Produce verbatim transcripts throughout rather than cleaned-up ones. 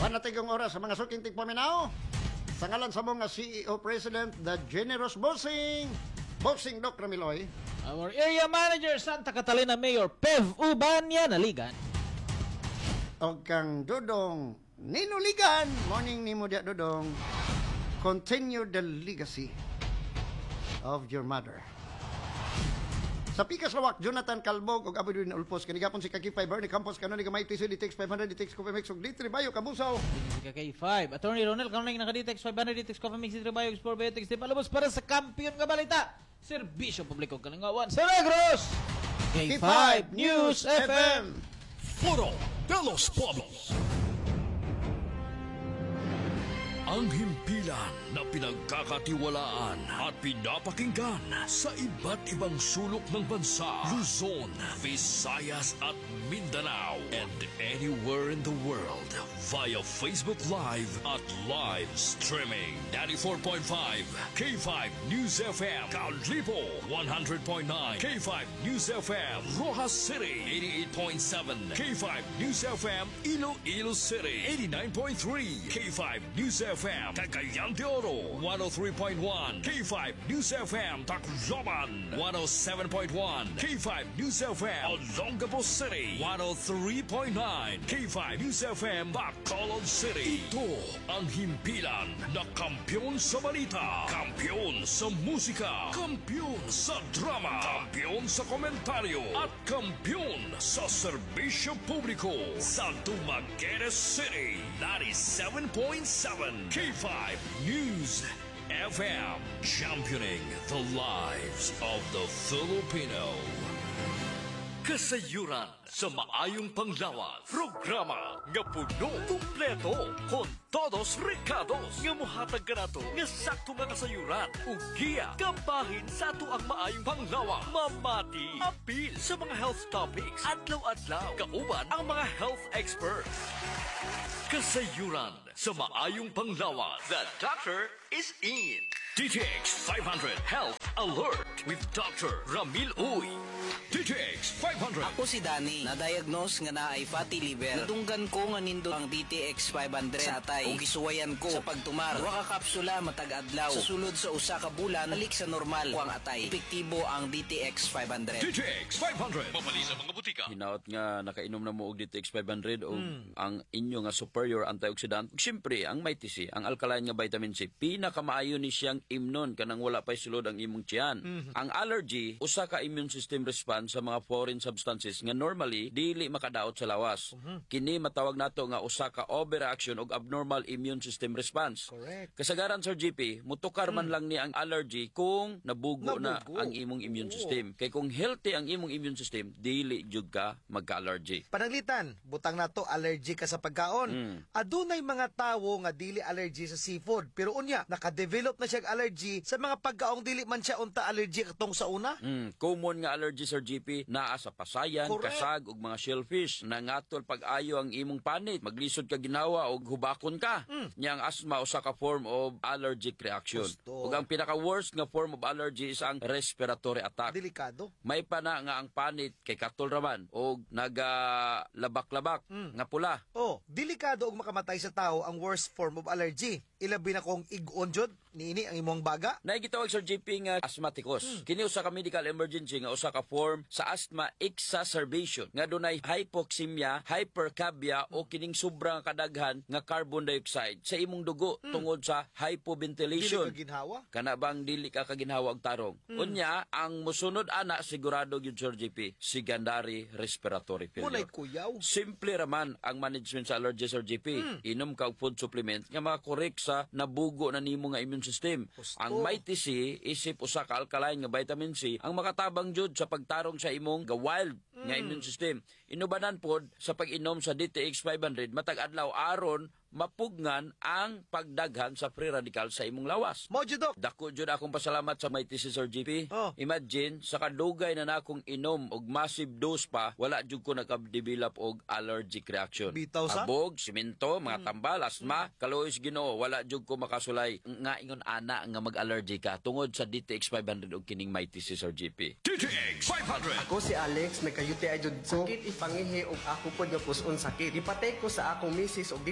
Panatigong oras sa mga suking tigpaminaw. Sa ngalan sa mga C E O President, the Generous Bossing, Bossing Doc Ramiloy. Our Area Manager, Santa Catalina Mayor, Pev Ubania Naligan. O kang Dudong Ninuligan. Morning ni mo dia, Dudong. Continue the legacy of your mother. Sa Pikas Lawak, Jonathan Calbog ug Abiduin Ulpos kanigapon si Kaki Fiber ni Campos kanon ni gamay T C D T X five hundred D T X Coffee Mix ug Litri Bayo Kabusaw. Si K five. Attorney Ronel, kanon naka D T X five hundred D T X Coffee Mix, Litri Bayo, Sport Biotics, di palabos para sa kampiyon nga balita. Serbisyo publiko kalingawan sa Negros. K five News F M. Foro de los Pueblos. Ang himpilan na pinagkakatiwalaan at pinapakinggan sa iba't ibang sulok ng bansa, Luzon, Visayas at Mindanao, and anywhere in the world via Facebook Live at live streaming. ninety-four point five K five News F M, Callipo one hundred point nine K five News F M, Rojas City eighty-eight point seven K five News F M, Iloilo City eighty-nine point three K five News F M, Cagayan de Oro one oh three point one K five News F M, Tacloban one oh seven point one K five News F M, Olongapo City one oh three point nine K five News F M, Bacolod City. Ito ang himpilan na kampyon sa balita, kampyon sa musika, kampyon sa drama, kampyon sa komentaryo, at kampyon sa serbisyo publiko sa Dumaguete City ninety-seven point seven K five News F M, championing the lives of the Filipino. Kasayuran sa maayong panglawas. Programa nga puno, kumpleto, con todos recados. Nga muhatag ka na to, nga sakto nga kasayuran. Ugiya, kabahin sa ato ang maayong panglawas. Mamati, apil sa mga health topics. Adlaw-adlaw, kauban ang mga health experts. Kasayuran sa maayong panglawas. The doctor is in. D T X five hundred Health Alert with Doctor Ramil Uy. D T X five hundred. Ako si Danny, na-diagnose nga na ay fatty liver. Nadunggan ko nga nindo ang D T X five hundred sa atay. O gisuwayan ko sa pagtumar. Dua ka kapsula matag adlaw. Sa sulod sa usa ka bulan, balik sa normal. Kuang atay. Epektibo ang D T X five hundred. D T X five hundred. Mabali sa mga butika. Hinaot nga nakainom na mo og D T X five hundred o mm. ang inyo nga superior antioxidant. Siyempre, ang may T C, ang alkaline nga vitamin C, pinakamaayo ni siyang imnon kanang wala pa sulod ang imong tiyan. Mm-hmm. Ang allergy, usa ka immune system response sa mga foreign substances nga normally dili makadaot sa lawas. Mm-hmm. Kini matawag nato nga usa ka overreaction og abnormal immune system response. Correct. Kasagaran Sir G P, mutukar man mm. lang ni ang allergy kung nabugo, nabugo na ang imong immune Oo. system. Kay kung healthy ang imong immune system, dili jud ka magka-allergy. Pananglitan, butang na to allergy ka sa pagkaon. Mm. Adunay mga tawo nga dili allergy sa seafood, pero unya naka-develop na siya allergy sa mga pagkaong dili man siya unta allergy katong sa una. Mm, common nga allergy Sir G P naa sa pasayan, Correct. kasag ug mga shellfish. Nangatol pag-ayo ang imong panit, maglisod ka ginawa og hubakon ka. Mm. Nya ang asthma usa ka form of allergic reaction. Gusto. Ug ang pinaka-worst nga form of allergy is ang respiratory attack. Delikado. May pa na nga ang panit kay katol raman og nagalabak-labak Mm. nga pula. Oh, delikado og makamatay sa tao ang worst form of allergy. Ilabi na kung ig-on jud niini ang imong baga. Naigitawag Sir G P nga asthmaticus. Hmm. Kini usa ka medical emergency nga usa ka form sa asthma exacerbation nga dunay hypoxemia, hypercapnia o kining sobrang kadaghan nga carbon dioxide sa imong dugo Hmm. tungod sa Dili hypoventilation. ka ginhawa. Kana bang dili ka kaginhawa og tarong? Hmm. Unya, ang musunod ana sigurado gyud Sir G P, secondary respiratory Munay failure. kuyaw. Simple raman ang management sa allergy Sir G P. Hmm. Inom ka og food supplement nga makakorek sa nabugo na nimo nga immune system. Gusto. Ang may T C isip usa ka alkaline nga vitamin C ang makatabang jud sa pagtarong sa imong ga wild Mm. nga immune system. Inubanan pod sa pag-inom sa D T X five hundred matag adlaw aron mapugnan ang pagdaghan sa free radical sa imong lawas. Mo jud dok. Dako jud akong pasalamat sa may T C Sir G P. Oh. Imagine sa kadugay na nakong inom og massive dose pa, wala jud ko naka-develop og allergic reaction. Bitaw sa? Abog, simento, mga tambal, asma, kalois Ginoo, wala jud ko makasulay nga ingon ana nga mag-allergy ka tungod sa D T X five hundred og kining may T C Sir G P. D T X five hundred. Ako si Alex, may kayuti ay jud sakit ipangihi og ako pod nga puson sakit. Ipatay ko sa akong misis og D T X five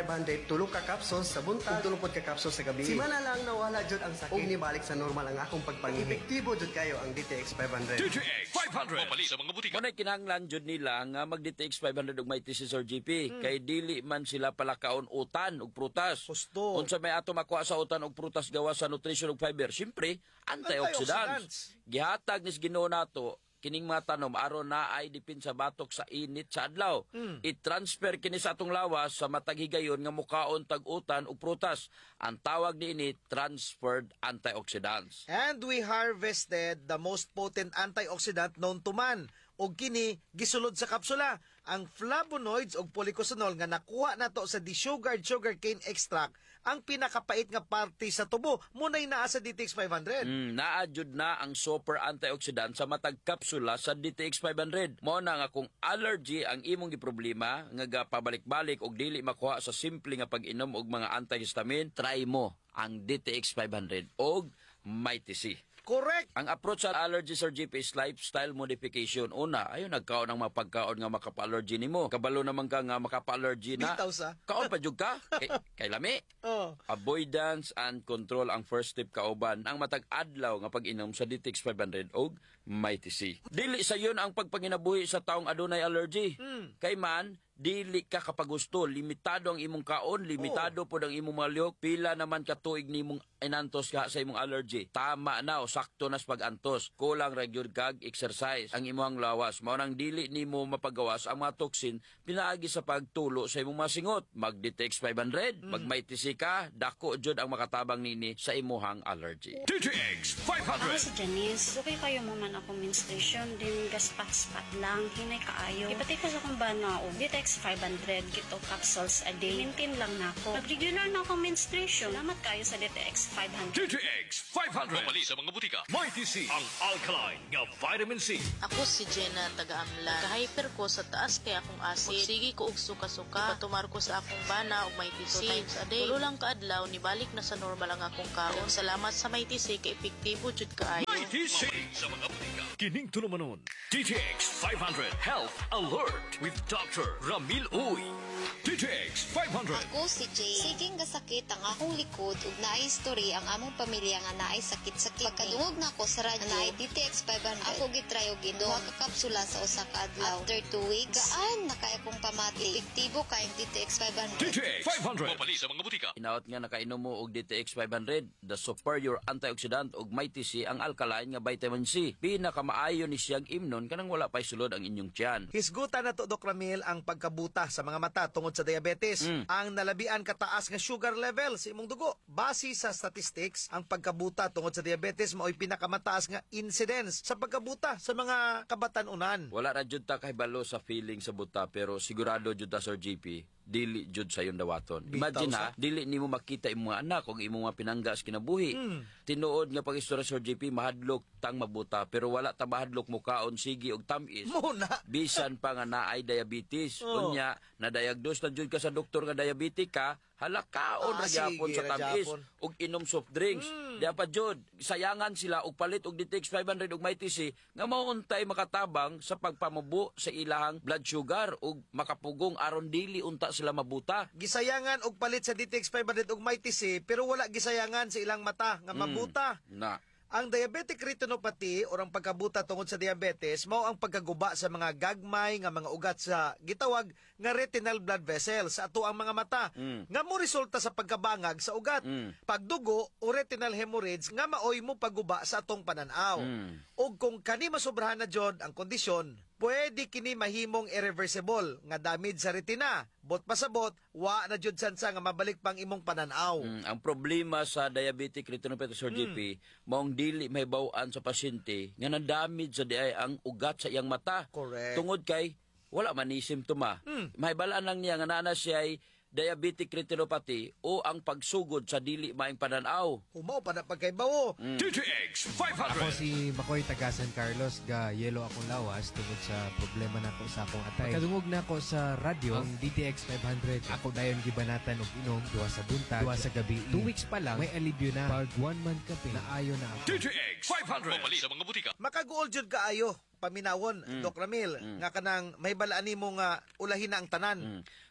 hundred, tulo ka capsules sa buntag, ug tulo pod ka capsules sa gabi. Si mana lang nawala jud ang sakit ug nibalik sa normal ang akong pagpangihi. Epektibo jud kayo ang D T X five hundred. D T X five hundred. Mapali sa mga butika. Muna kinahanglan jud nila nga mag-D T X five hundred ug may T C Sir G P kay dili man sila palakaon utan ug prutas. Husto. Unsa may ato makuha sa utan ug prutas gawa sa nutrition ug fiber, syempre antioxidants. Gihatag nis Ginoo nato kining mga tanom aron na ay dipin sa batok sa init sa adlaw. Mm. I-transfer kini sa atong lawas sa matag higayon nga mukaon tag utan ug prutas. Ang tawag niini transferred antioxidants. And we harvested the most potent antioxidant known to man. Og kini gisulod sa kapsula ang flavonoids og polycosanol nga nakuha nato sa desugared sugarcane extract, ang pinakapait nga parte sa tubo munay naa sa D T X five hundred. Mm, naadjud na ang super antioxidant sa matag kapsula sa D T X five hundred. Mao na nga kung allergy ang imong giproblema nga gapabalik-balik og dili makuha sa simple nga pag-inom og mga antihistamine, try mo ang D T X five hundred og may T C. Correct. Ang approach sa allergy, Sir G P, is lifestyle modification. Una, ayun, nagkaon ng mga pagkaon nga makapa-allergy nimo. Kabalo naman ka nga makapa-allergy na. Bitaw sa. Kaon pa jud ka. Kay, kay lami. Oh. Avoidance and control ang first step kauban. Ang matag adlaw nga pag-inom sa D T X five hundred og may T C. Dili sa yun ang pagpanginabuhi sa taong adunay allergy. Mm. Kay man, dili ka kapagusto, limitado ang imong kaon, limitado po ang imong mga lihok, pila naman katuig nimong inantos ka sa imong allergy. Tama na o sakto nas pag-antos. Kulang ra gyud kag exercise ang imong lawas. Mao nang dili nimo mapagawas ang mga toxin pinaagi sa pagtulo sa imong mga singot. Mag-D T X five hundred, mm. mag may T C ka, dako jud ang makatabang nini sa imuhang allergy. D T X five Ako hundred. si Janice. Okay kayo mo man ako menstruation, din gaspat-spat lang, hinay kaayo. Ipatay ko sa kong bana o D T X five hundred, gito capsules a day. Maintain lang na ako. Nag-regular na ako menstruation. Salamat kayo sa D T X five hundred. D T X five hundred. Mapali sa mga butika. May T C. Ang alkaline nga vitamin C. Ako si Jenna, taga-amlan. Naka-hyper ko sa taas kay akong acid. Sige ko og suka-suka. Ipatumar ko sa akong bana og may T C. Two times a day. Tulo lang kaadlaw, nibalik na sa normal ang akong kaon. Salamat sa may T C kay epektibo jud kaayo. May T C sa mga butika. Kining tulumanon. D T X five hundred Health Alert with Doctor Ramil Uy. D T X five hundred. Ako si Jay. Siging gasakit ang akong likod ug naay history ang among pamilya nga naay sakit sa kidney. Pagkadungog na ako sa radyo, naay D T X five hundred. Ako gitry og ginom. Duha ka kapsula sa usa ka adlaw. After two weeks, gaan na kay akong pamati. Epektibo kay ang D T X five hundred. D T X five hundred. Mapali sa mga butika. Inaot nga nakainom mo og D T X five hundred, the superior antioxidant og may T C ang alkaline nga vitamin C. Pinakamaayo ni siyang imnon kanang wala pay sulod ang inyong tiyan. Hisgutan na to, Doc Ramil, ang pagkabuta sa mga mata tungod sa diabetes. Mm. Ang nalabian kataas nga sugar level sa imong dugo. Base sa statistics, ang pagkabuta tungod sa diabetes mao'y pinakamataas nga incidence sa pagkabuta sa mga kabatanunan. Wala ra jud ta kahibalo sa feeling sa buta pero sigurado jud ta, Sir G P, dili jud sa yung dawaton. Imagine Bitaw ha, dili nimo makita imong mga anak o imong mga pinangga sa kinabuhi. Mm. Tinuod nga pag-istorya, Sir G P, mahadlok tang mabuta pero wala ta mahadlok mo kaon sige og tamis. Muna. Bisan pa nga naay diabetes. Oh. Unya, na-diagnose na jud ka sa doktor nga diabetic ka, hala kaon Ah, ra gyapon sige, sa ra tamis gyapon. ug inom soft drinks. Mm. Diya pa jud, sayangan sila og palit og D T X five hundred ug may T C nga mauntay makatabang sa pagpamubo sa ilahang blood sugar ug makapugong aron dili unta sila mabuta. Gisayangan og palit sa D T X five hundred ug may T C pero wala gisayangan sa ilang mata nga mabuta. Na. Ang diabetic retinopathy o ang pagkabuta tungod sa diabetes mao ang pagkaguba sa mga gagmay nga mga ugat sa gitawag nga retinal blood vessels sa ato ang mga mata Mm. nga mo resulta sa pagkabangag sa ugat, Mm. pagdugo o retinal hemorrhage nga maoy mo paguba sa atong pananaw. Mm. O kung kani masobrahan na jud ang kondisyon, pwede kini mahimong irreversible nga damage sa retina. Bot pasabot, wa na jud sansa nga mabalik pang imong pananaw. Mm, ang problema sa diabetic retinopathy, Sir G P, maong dili may bawaan sa pasyente nga na-damage sa diay ang ugat sa iyang mata. Correct. Tungod kay wala man ni simptoma. Mm. May balaan lang niya nga nana siya ay diabetic retinopathy o ang pagsugod sa dili maing pananaw. Humaw pa na pagkaibawo. D T X five Ako hundred. si Makoy taga San Carlos, ga yelo akong lawas tungod sa problema nako sa akong atay. Kadungog na ako sa radyo ang D T X five hundred. Ako dayon gibanatan og inom duha sa buntag, duha sa gabi. Two weeks pa lang may alibyo na. Pag one month kape, naayo na ako. D T X five hundred. Mapali sa mga butika. Makaguol jud kaayo paminawon, Mm. Doc Ramil, Mm. nga kanang may balaan nimo nga ulahin na ang tanan. Mm.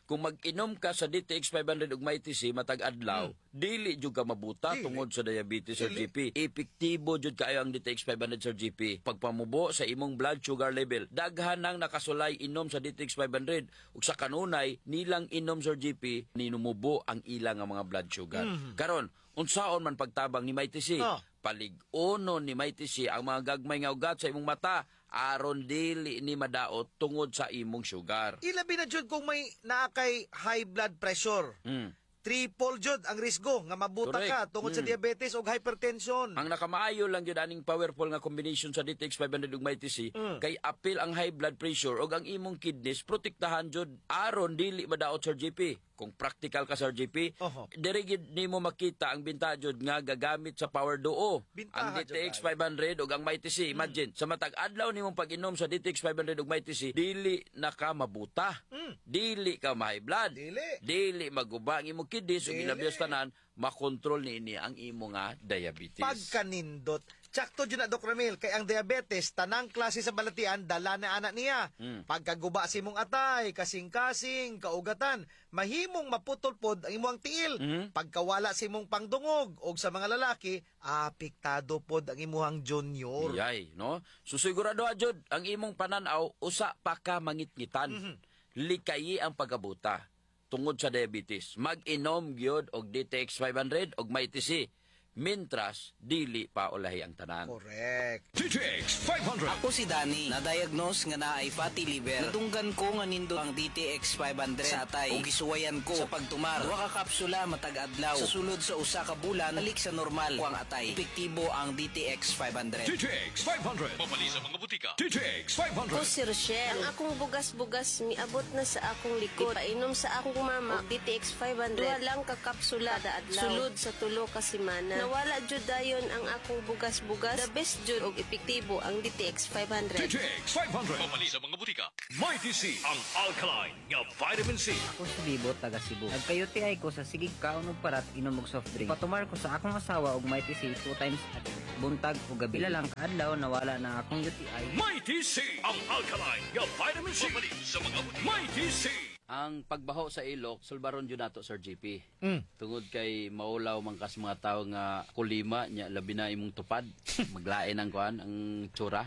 kung mag-inom ka sa D T X five hundred ug may T C matag adlaw, dili jud ka mabuta Dili. tungod sa diabetes Sir Dili. G P. Epektibo jud kaayo ang D T X five hundred Sir G P. Pagpamubo sa imong blood sugar level, daghan nang nakasulay inom sa D T X five hundred ug sa kanunay nilang inom Sir G P ninumubo ang ilang nga mga blood sugar. Karon, unsaon man pagtabang ni may T C? Ah. Palig-unon ni may T C ang mga gagmay nga ugat sa imong mata aron dili ni madaot tungod sa imong sugar. Ilabi na jud kung may naakay high blood pressure. Mm. Triple jud ang risgo nga mabuta Correct. ka tungod sa Mm. diabetes o hypertension. Ang nakamaayo lang yun aning powerful nga combination sa D T X five hundred ug may T C Mm. kay apil ang high blood pressure ug ang imong kidneys protektahan jud aron dili madaot Sir G P. Kung practical ka Sir G P, Oho. diri gid nimo makita ang binta jud nga gagamit sa Power Duo. Bintaha Ang D T X jud five hundred ug ang may T C, imagine, sa matag adlaw nimong pag-inom sa D T X five hundred ug may T C, dili na ka mabuta. Mm. Dili ka ma-high blood. Dili. Dili maguba ang imong kidneys ug Dili. ilabyos tanan makontrol niini ang imo nga diabetes. Pagkanindot. Tsakto dyan na, Doc Ramil, kay ang diabetes, tanang klase sa balatian, dala na anak niya. Mm. Pagkaguba si mong atay, kasing-kasing, kaugatan, mahimong maputol pod ang imong tiil. Mm. Pagkawala si mong pangdungog, o sa mga lalaki, apektado pod ang imuhang junior. Yay, no? Susigurado jud ang imong pananaw usa pa ka mangitngitan. Mhm. Likayi ang pagabuta tungod sa diabetes. Mag-inom gyud og D T X five hundred og may T C. Mintras dili pa ulahi ang tanan. Correct. D T X five hundred. Ako si Danny, na-diagnose nga naay fatty liver. Nadunggan ko nga nindo ang D T X five hundred sa atay. Ug gisuwayan ko sa pagtumar. Duha ka kapsula matag adlaw. Sa sulod sa usa ka bulan, balik sa normal ko ang atay. Epektibo ang D T X five hundred. D T X five hundred. Mabali sa mga butika. D T X five hundred. Ako si Rochelle. Ang akong bugas-bugas miabot na sa akong likod. Painom sa akong mama og D T X five hundred. Duha lang ka kapsula kada adlaw. Sulod sa tulo ka semana. Nawala jud dayon ang akong bugas-bugas. The best jud og epektibo ang D T X five D hundred. T X five hundred. Mabali sa mga butika. Mighty C. Ang alkaline nga vitamin C. Ako si Bibo, taga Cebu. Nagka-U T I ko sa sigig kaon og parat inom og soft drink. Patumar ko sa akong asawa og may T C two times a day. Buntag o gabi. Pila lang kaadlaw nawala na akong U T I. Mighty C. Ang alkaline nga vitamin C. Mabali sa mga butika. Mighty C. Ang pagbaho sa ilok, sulbaron jud nato Sir G P. Mm. Tungod kay maulaw man kas mga tawo nga kulima nya labi na imong tupad. Maglain ang kuan ang tsura.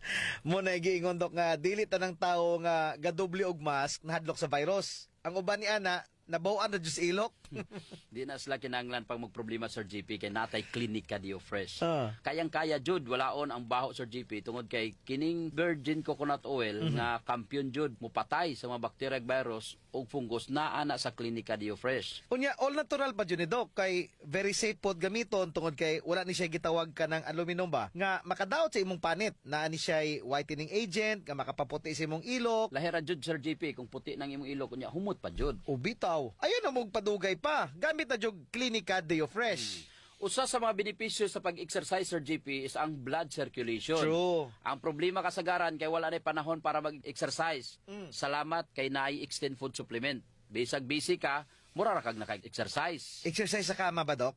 Mo na giingon, Dok, nga dili tanang tawo nga gadoble og mask nahadlok sa virus. Ang uban ni ana nabawaan na jud sa ilok. Di na sila kinanglan pag magproblema Sir G P kay natay klinika Dio Fresh. Ah. Kayang-kaya jud walaon ang baho Sir G P tungod kay kining virgin coconut oil Mhm. nga kampiyon jud mupatay sa mga bacteria ug virus ug fungus naa na sa klinika Dio Fresh. Unya, all natural pa dyan ni Doc, kay very safe pod gamiton tungod kay wala ni siya gitawag ka ng aluminum ba, nga makadaot sa imong panit, na ni siya whitening agent, nga makapaputi sa imong ilok. Lahira jud Sir G P kung puti nang imong ilok unya humot pa jud. Ubitaw. Ayun na mong padugay pa. Gamit na jud Clinica Deo Fresh. Usa sa mga benepisyo sa pag-exercise Sir G P is ang blood circulation. True. Ang problema kasagaran kay wala na panahon para mag-exercise. Mm. Salamat kay naay extend food supplement. Bisag busy ka, mura ra kag naka-exercise. Exercise sa kama ba, Doc?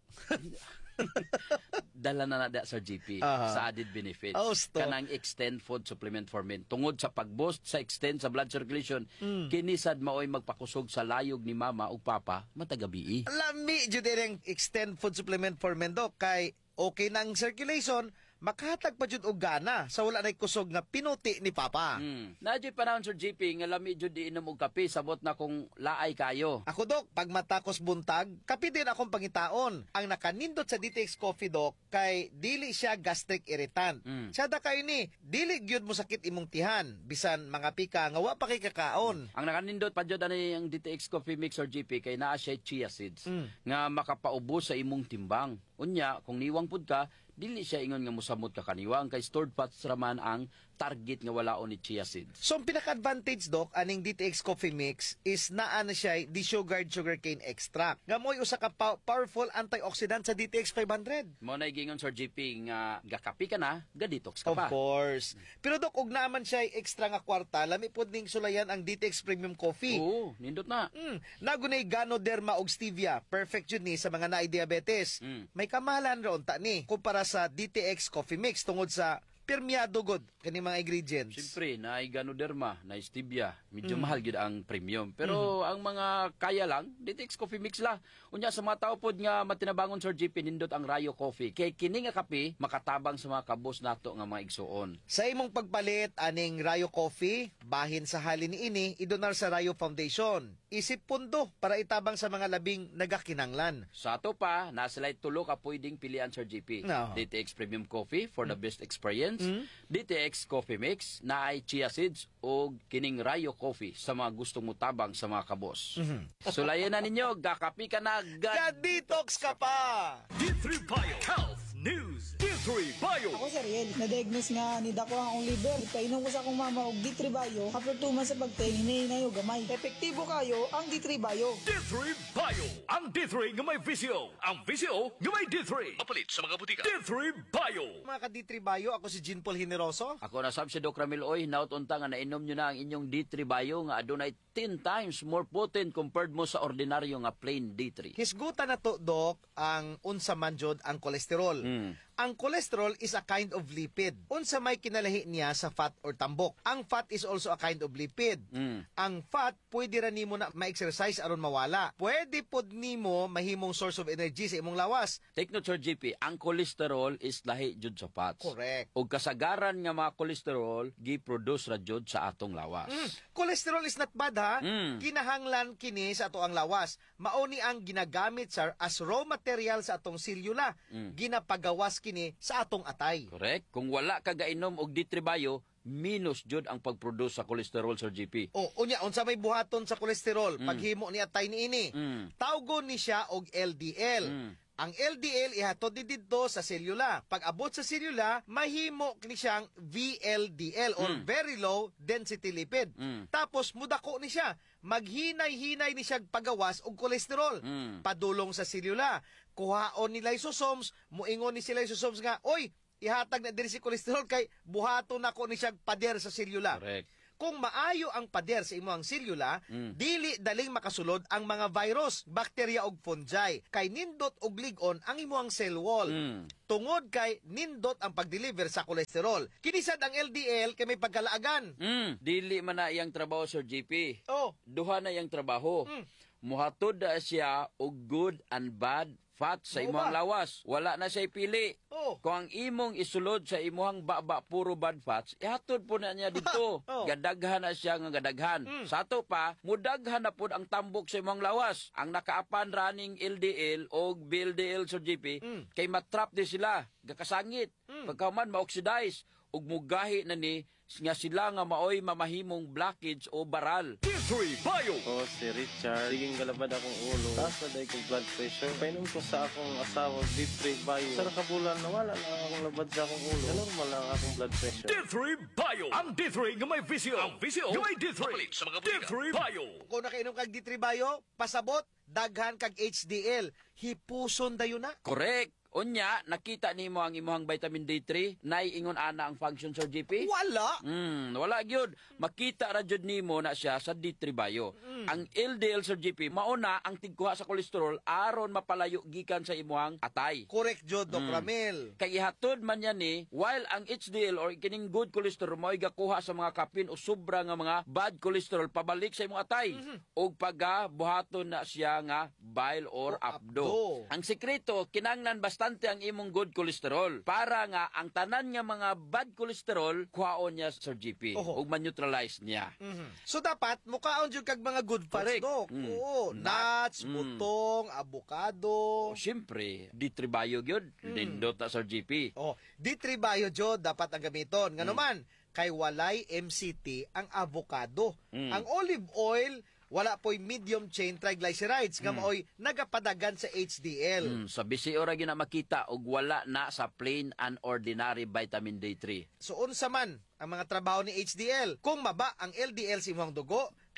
Dala na na Sir G P Aha. sa added benefits. Oh, stop. Kanang extend food supplement for men. Tungod sa pag-boost sa extend sa blood circulation, Mm. kinisad maoy magpakusog sa layog ni mama ug papa matagabi. Lami jud ang extend food supplement for men, Doc, kay okay na ang circulation, makahatag pa jud og gana sa wala nay kusog nga pinuti ni Papa. Mm. Nadyo panahon Sir G P nga lami jud di inom og kape sabot na kung laay kayo. Ako, Doc, pag matakos buntag, kape din akong pangitaon. Ang nakanindot sa D T X Coffee, Doc, kay dili siya gastric irritant. Mm. Siya da kayo ni, dili gyud mo sakit imong tihan, bisan mga pika nga wa pa kay kakaon. Ang nakanindot pa jud ani ang D T X Coffee Mix Sir G P kay naa siya chia seeds Mm. nga makapaubos sa imong timbang. Unya, kung niwang pud ka, dili siya ingon nga musamot ka kaniwang kay stored fats raman ang target nga walaon ni chia seeds. So, ang pinaka-advantage, Doc, aning D T X Coffee Mix is naa na siya desugared sugarcane extract. Nga mo'y usa ka pa- powerful antioxidant sa D T X five hundred. Mo na gingon Sir G P nga gakapi ka na, ga-detox ka Of pa. course. Pero, Doc, ug naman siya extra nga kwarta, lami pod ning sulayan ang D T X Premium Coffee. Oo, nindot na. Mm, nagunay Ganoderma og stevia. Perfect yun ni sa mga naay diabetes. Mm. May kamahalan ron ta ni kumpara sa D T X Coffee Mix tungod sa permiado god kani mga ingredients. Siyempre, na ganoderma, na stevia, medyo mm. mahal gid ang premium. Pero mm. ang mga kaya lang, D T X Coffee Mix la. Unya sa mga tao pod nga matinabangon Sir G P nindot ang Rayo Coffee. Kay kini nga kape makatabang sa mga kabos nato nga mga igsuon. Sa imong pagpalit aning Rayo Coffee, bahin sa halin ini idonar sa Rayo Foundation. Isip pundo para itabang sa mga labing nagakinanglan. Sa ato pa, nasilay tulo ka pwedeng pilian Sir G P. No. D T X Premium Coffee for mm. the best experience. Mm. D T X Coffee Mix na ay chia seeds o kining Rayo Coffee sa mga gustong mutabang sa mga kabos. Mm-hmm. Sulayan na ninyo, gakapi ka na, ga-detox ka pa! D three Bio Health News. D three Bio. Ako si Ariel, na-diagnose nga ni dako akong liver. Ipainom ko sa akong mama og D three Bio. After two months sa pagtingin, hinahinay o gamay. Epektibo kayo ang D three Bio. D three Bio. Ang D three nga may visyo. Ang visyo nga may D three. Mapalit sa mga butika. D three Bio. Mga ka-D three Bio, ako si Jean Paul Generoso. Ako na sab si Doc Ramil Oy, naut unta nga nainom nyo na ang inyong D three Bio nga adunay ten times more potent compared mo sa ordinaryo nga plain D three. Hisgutan na to, Doc, ang unsa man jud ang kolesterol. Mm. Ang cholesterol is a kind of lipid. Unsa may kinalahi niya sa fat or tambok. Ang fat is also a kind of lipid. Mm. Ang fat, pwede ra nimo na ma-exercise aron mawala. Pwede pod nimo mahimong source of energy sa imong lawas. Take note, Sir G P, ang cholesterol is lahi jud sa fats. Correct. O kasagaran nga mga cholesterol, gi-produce ra jud sa atong lawas. Mm. Cholesterol is not bad, ha? Mm. Kinahanglan kini sa ato ang lawas. Mauni ang ginagamit, sir, as raw material sa atong selula. Mm. Ginapagawas kini sa atong atay. Correct. Kung wala ka gainom og D three Bio, minus jud ang pag-produce sa cholesterol, Sir G P. O, unya, unsa may buhaton sa kolesterol, Mm. paghimo ni atay niini. Mm. Tawgon ni siya og L D L. Mm. Ang L D L ihatod di didto sa selula. Pag abot sa selula, mahimo ni siyang V L D L or Mm. very low density lipid. Mm. Tapos mudako ni siya. Maghinay-hinay ni siya pagawas og kolesterol. Mm. Padulong sa selula. Kuhaon ni lysosomes, muingon ni si lysosomes nga, oy, ihatag na diri si kolesterol kay buhaton nako ni siya pader sa selula. Correct. Kung maayo ang pader sa imong selula, Mm. dili daling makasulod ang mga virus, bakterya ug fungi. Kay nindot og lig-on ang imong cell wall. Mm. Tungod kay nindot ang pag-deliver sa kolesterol. Kinisad ang L D L kay may pagkalaagan. Mm. Dili man na iyang trabaho, Sir G P. Oh. Duha na iyang trabaho. Mm. Muhatod na siya og good and bad fat sa Oo imong ba? lawas. Wala na siya pili. Oh. Kung ang imong isulod sa imuhang baba puro bad fats, ihatod po na niya dito. Oh. Gadaghan na siya nga gadaghan. Mm. Sa ato pa, mudaghan na po ang tambok sa imong lawas. Ang nakaapan running L D L o B L D L sa G P, Mm. kay matrap di sila, gakasangit. Mm. Pagkaman ma-oxidize, ug mugahi na ni nga sila nga maoy mamahimong blockage o baral. D three Bio. Ako si Richard. Siging galabad akong ulo. Taas na dahil kong blood pressure. Painom ko sa akong asawa D three Bio. Sa nakabulan, nawala na akong labad sa akong ulo. Na normal lang akong blood pressure. D three Bio. Ang D three nga may visyo. Ang visyo nga may D three. Mapalit sa mga D three Bio. Kung nakainom kag D three Bio, pasabot, daghan kag H D L. Hipuson dayon na. Correct. Unya, nakita nimo ang imuhang vitamin D three, nay ingon ana ang function, Sir G P? Wala. Hmm, wala gyud. Makita ra jud nimo na siya sa D three Bio. Mm. Ang L D L, Sir G P, mauna ang tigkuha sa kolesterol aron mapalayo gikan sa imuhang atay. Correct jud, Doc Mm. Ramil. Kay ihatod man yan ni, while ang H D L or kining good cholesterol mo'y gakuha sa mga kapin o sobra nga mga bad cholesterol pabalik sa imong atay. Mhm. O pagka buhaton na siya nga bile or O abdo. abdo. Ang sekreto, kinanglan bastante ang imong good cholesterol para nga ang tanan nga mga bad cholesterol kuhaon niya, Sir G P, Oho. ug man-neutralize niya. Mhm. So dapat mukaon jud kag mga good fats, Correct. Doc. Mm. Oo, nuts, Mm. butong, avocado. O syempre, D three Bio gyud, Mm. nindot na, Sir G P. Oh, D three Bio jud dapat ang gamiton. Mm. Ngano man, kay walay M C T ang avocado. Mm. Ang olive oil wala po'y medium chain triglycerides nga Mm. maoy nagapadagan sa H D L. Mm, sa bisi ora gyud na makita og wala na sa plain and ordinary vitamin D three. So unsa man ang mga trabaho ni H D L? Kung maba ang L D L sa imong dugo,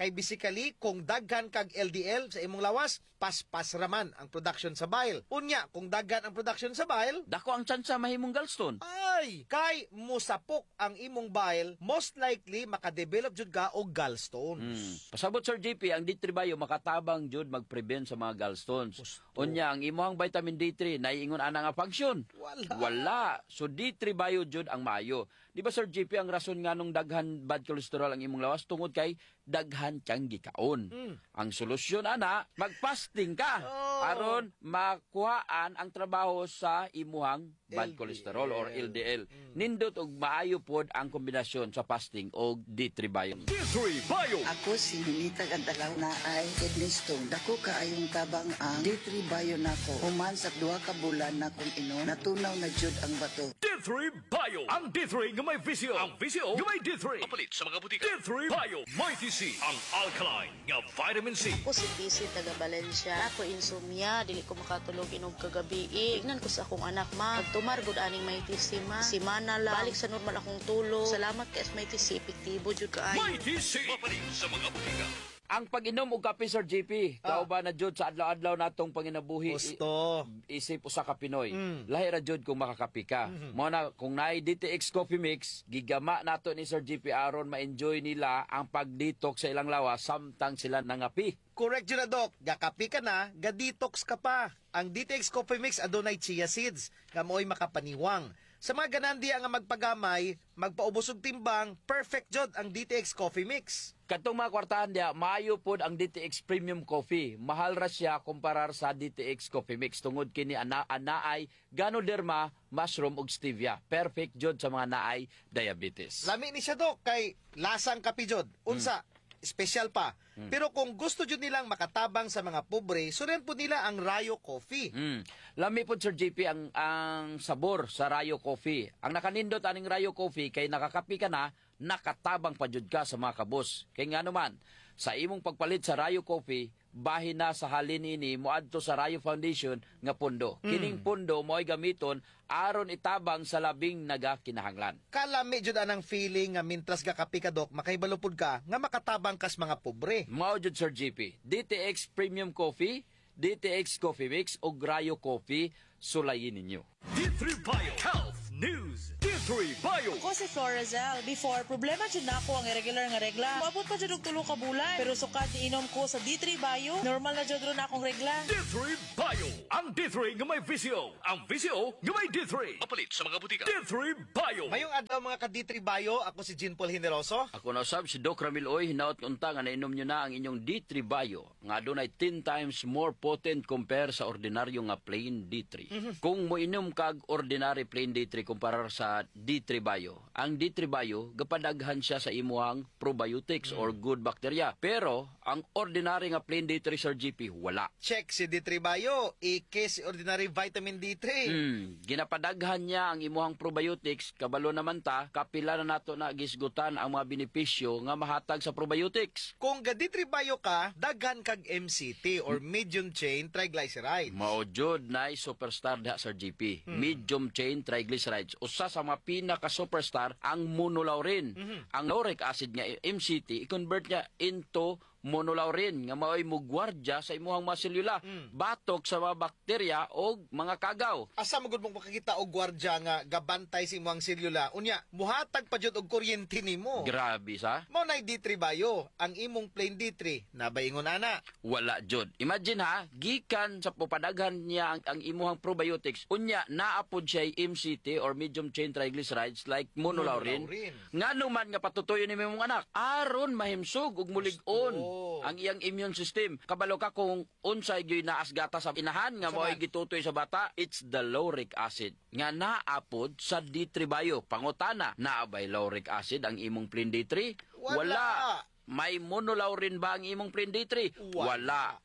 Kay basically kung daghan kag L D L sa imong lawas, paspas raman ang production sa bile. Unya, kung daghan ang production sa bile, Dako ang tsansa mahimong gallstone. ay, kay musapok ang imong bile, most likely makadevelop jud ka og gallstones. Hmm. Pasabot Sir J P, ang D three Bio makatabang jud mag-prevent sa mga gallstones. Unya, ang imuhang vitamin D three naiingon ana nga function. Wala. Wala. So D three Bio jud ang maayo. Di ba Sir J P, ang rason nga nung daghan bad cholesterol ang imong lawas tungod kay daghan kang gikaon. Mm. Ang solusyon ana, mag-fasting ka Oh. aron makuhaan ang trabaho sa imuhang bad L D L. cholesterol or L D L. Nindot og maayo pod ang kombinasyon sa fasting og D three Bio. D three Bio. Ako si Ninita Gandalaw na ay kidney stone. Dako kaayong tabang ang D three Bio nako. Human sa duha ka bulan na kong inom, natunaw na jud ang bato. D three Bio. Ang D three nga may visio. Ang visio nga may D three. Kapalit sa mga butika. D three Bio. May T C. Ang alkaline nga vitamin C. Ako si B C taga Valencia. Ako insomnia, dili ko makatulog inog kagabi. Ignan ko sa akong anak ma. Pagtumar gud aning may T C ma. Si mana lang. Balik sa normal akong tulog. Salamat kay may T C epektibo jud kaayo. May T C. Kapalit sa mga butika. Ang pag-inom og kape Sir J P, kauban na jud sa adlaw-adlaw natong panginabuhi. Gusto. I- isip usa ka Pinoy. Mm. Lahi ra jud kung makakape ka. Mhm. Mo na kung naay D T X Coffee Mix, gigama nato ni Sir J P aron ma-enjoy nila ang pag-detox sa ilang lawas samtang sila nangapi. Correct yun na, Doc. Gakapi ka na, ga-detox ka pa. Ang D T X Coffee Mix adunay chia seeds, nga mo'y makapaniwang. Sa mga ganandiya nga magpagamay, magpaubos og timbang, perfect jod ang D T X Coffee Mix. Katong mga kwartahan dia, maayo pod ang D T X Premium Coffee. Mahal ra siya kumparar sa D T X Coffee Mix tungod kini ana anaay Ganoderma, mushroom ug stevia. Perfect jod sa mga naay diabetes. Lami ni siya, Doc, kay lasang kapi jod. Unsa, special pa. Hmm. Pero kung gusto jud nilang makatabang sa mga pobre, sunan po nila ang Rayo Coffee. Mm. Lami po Sir J P ang ang sabor sa Rayo Coffee. Ang nakanindot aning Rayo Coffee kay nakakapi ka na, nakatabang pa jud ka sa mga kabos. Kay nga naman, sa imong pagpalit sa Rayo Coffee, bahin na sa halin ini moadto sa Rayo Foundation nga pundo. Mm. Kining pundo mo'y gamiton aron itabang sa labing nagakinahanglan. Kalami jud anang feeling nga mintras gakapi ka, Doc, makaibalupod ka nga makatabang kas mga pobre. Mao jud Sir J P, D T X Premium Coffee, D T X Coffee Mix o Rayo Coffee, sulayin ninyo. D three Bio. Health News. D three Bio. Ako si Florazel. Before, problema dyan na ako ang irregular nga regla. Maabot pa dyan og tulo ka bulan. Pero sukat iinom ko sa D three Bio, normal na dyan ron akong regla. D three Bio. Ang D three nga may visio. Ang visio nga may D three. Kapalit sa mga butika. D three Bio. Mayong adlaw mga ka-D three Bio, ako si Jean Paul Generoso. Ako na usab si Doc Ramil Oy, hinaot unta nga nainom nyo na ang inyong D three Bio nga adunay ten times more potent compare sa ordinaryo nga plain D three. Mhm. Kung moinom kag ordinary plain D three kumparar sa D three Bio, ang D three Bio gapadaghan siya sa imuhang probiotics or good bacteria. Pero ang ordinary nga plain D three Sir G P wala. Check si D three Bio, ike si ordinary vitamin D three. Hmm, ginapadaghan niya ang imuhang probiotics, kabalo naman ta, kapila na nato na gisgutan ang mga benepisyo nga mahatag sa probiotics. Kung ga D three Bio ka, daghan kag M C T or medium chain triglycerides. Mao jud nay superstar diha Sir G P. Hmm. Medium chain triglycerides. Usa sa mga pinaka superstar ang monolaurin. Mhm. Ang lauric acid nga M C T i-convert niya into monolaurin nga mao'y mugwardya sa imuhang mga selula, batok sa mga bakterya o mga kagaw. Asa magud mong makakita og gwardya nga gabantay sa imong selula, unya muhatag pa jud og kuryente nimo. Grabe sa. Mao nay D three Bio, ang imong plain D three nabaingon ana. Wala jud. Imagine ha, gikan sa pupadaghan niya ang, ang imuhang probiotics, unya naapod siya M C T or medium chain triglycerides like monolaurin. Monolaurin. Ngano man nga patutoyo ni imong anak aron mahimsog ug mulig-on ang iyang immune system. Kabalo ka kung unsay gyud naas gata sa inahan nga mo'y gitutoy sa bata, it's the lauric acid nga naapod sa D three Bio. Pangutana, naabay lauric acid ang imong plain D three? Wala. May monolaurin ba ang imong plain D three? Wala.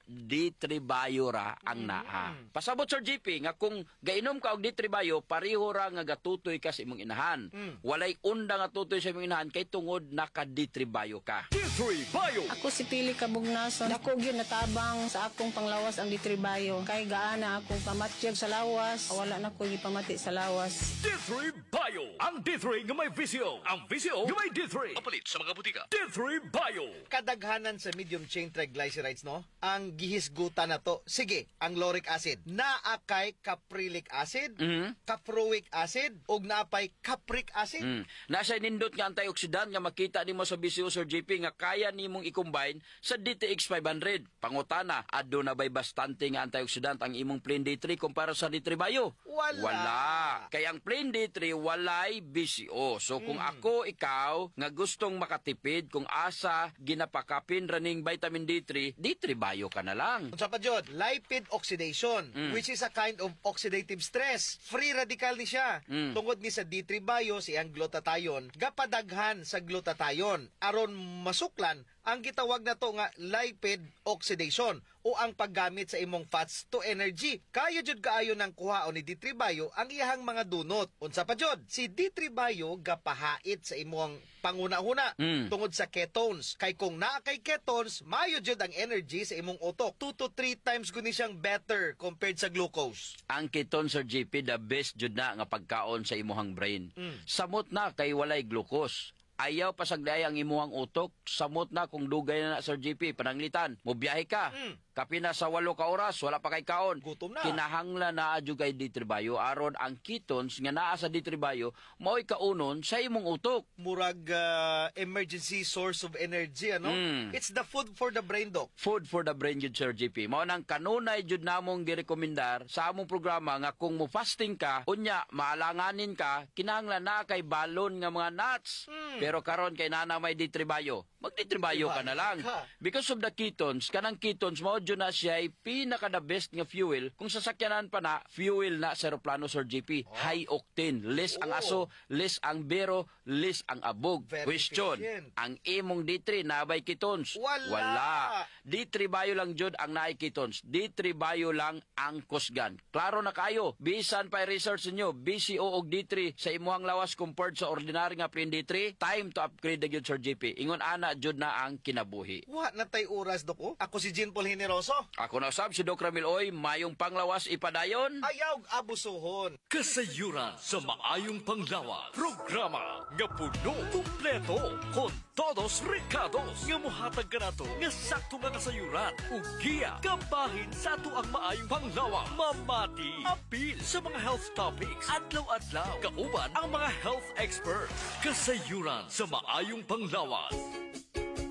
D three Bio ra ang naa. Pasabot Sir J P nga kung gainom ka og D three Bio, pareho ra nga gatutoy ka sa imong inahan. Walay unda nga tutoy sa imong inahan kay tungod naka D three Bio ka. D three Bio. Ako si Pili Kabugnason. Dako gyud natabang sa akong panglawas ang D three Bio. Kay gaana akong pamatyag sa lawas, wala na ko gipamati sa lawas. D three Bio. Ang D three nga may visio. Ang visio nga may D three. Papalit sa mga butika. D three Bio. Kadaghanan sa medium chain triglycerides, no? Ang gihisgutan na to. Sige, ang lauric acid. Naakay caprilic acid, caproic acid, ug naapay capric acid. Mm. Nasa nindot nga antioxidant nga makita nimo sa visio Sir J P nga kaya nimong i-combine sa D T X five hundred. Pangutana, adto na bay bastante nga antioxidant ang imong plain D three kumpara sa D three Bio? Wala. Wala. Kaya ang plain D three walay B C O. So kung Mm. ako, ikaw, nga gustong makatipid, kung asa ginapakapin raning vitamin D three, D three Bio ka na lang. Unsa pa jud? Lipid oxidation, Mm. which is a kind of oxidative stress. Free radical ni siya. Mm. Tungod ni sa D three Bio siyang glutathione, gapadaghan sa glutathione aron masuklan ang gitawag na to nga lipid oxidation o ang paggamit sa imong fats to energy. Kayo jud kaayo ng kuhaon ni D three Bio ang iyahang mga dunot. Unsa pa jud? Si D three Bio gapahait sa imong panguna-una Mm. tungod sa ketones. Kay kung naa kay ketones, mayo jud ang energy sa imong utok. two to three times guni siyang better compared sa glucose. Ang ketone Sir J P the best jud na nga pagkaon sa imuhang brain. Mm. Samot na kay walay glucose. Ayaw pasagday ang imuhang utok, samot na kung dugay na na Sir J P, pananglitan. Mobiyahe ka. Mm. Kapi na sa walo ka oras, wala pa kay kaon. Gutom na. Kinahanglan na adyo kay D three Bio aron ang ketones nga naa sa D three Bio mao'y kaunon sa imong utok. Murag uh, emergency source of energy, ano? Mm. It's the food for the brain, Doc. Food for the brain jud Sir J P. Mao nang kanunay jud namong girekomendar sa among programa nga kung mo fasting ka, unya maalanganin ka, kinahanglan na kay balon nga mga nuts. Mm. Pero karon kay nana may D three Bio, mag D three Bio ka na lang. Ka. Because of the ketones, kanang ketones mao jud na siya ay pinaka the best nga fuel. Kung sasakyanan pa na, fuel na sa aeroplano Sir J P. High octane, less ang Oh. aso, less ang bero, less ang abog. Very Question, efficient. ang imong D three nabay ketones? Wala. Wala. D three Bio lang jud ang naay ketones. D three Bio lang ang kusgan. Klaro na kayo. Bisan pa research niyo, B C O og D three sa imuhang lawas compared sa ordinary nga plain D three, time to upgrade na jud Sir J P. Ingon ana jud na ang kinabuhi. Wa na tay oras, Doc. Oh. Ako si Jean Paul Generoso. Ako na usab si Doc Ramil Oy, mayong panglawas ipadayon. Ayaw abusuhon. Kasayuran sa maayong panglawas. Programa nga puno, kumpleto, con todos recados. Nga muhatag ka na to, nga sakto nga kasayuran. Ug giya, kabahin sa ato ang maayong panglawas. Mamati, apil sa mga health topics. Adlaw-adlaw, kauban ang mga health experts. Kasayuran sa maayong panglawas.